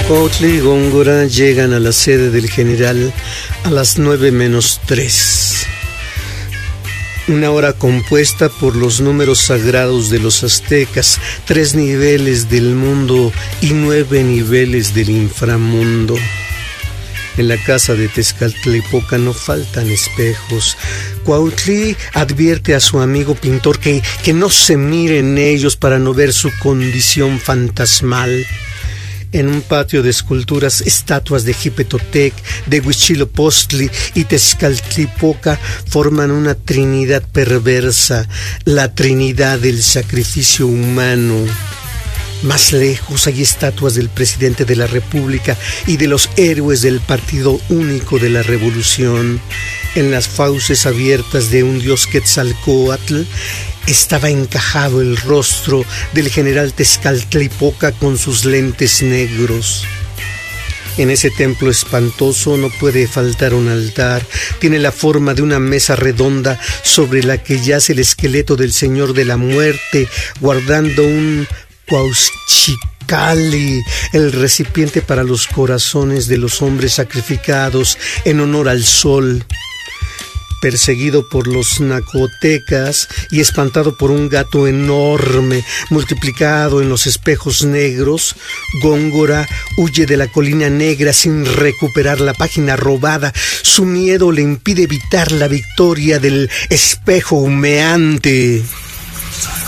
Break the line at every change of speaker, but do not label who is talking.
Cuautli y Góngora llegan a la sede del general a las 9:03. Una hora compuesta por los números sagrados de los aztecas, 3 niveles del mundo y 9 niveles del inframundo. En la casa de Tezcatlipoca no faltan espejos. Cuautli advierte a su amigo pintor que no se mire en ellos para no ver su condición fantasmal. En un patio de esculturas, estatuas de Jipetotec, de Huitzilopochtli y Tezcatlipoca forman una trinidad perversa, la trinidad del sacrificio humano. Más lejos hay estatuas del presidente de la República y de los héroes del Partido Único de la Revolución. En las fauces abiertas de un dios Quetzalcóatl estaba encajado el rostro del general Tezcatlipoca con sus lentes negros. En ese templo espantoso no puede faltar un altar. Tiene la forma de una mesa redonda sobre la que yace el esqueleto del Señor de la Muerte, guardando un Cuauhxicalli, el recipiente para los corazones de los hombres sacrificados en honor al sol. Perseguido por los nacotecas y espantado por un gato enorme multiplicado en los espejos negros, Góngora huye de la colina negra sin recuperar la página robada. Su miedo le impide evitar la victoria del espejo humeante.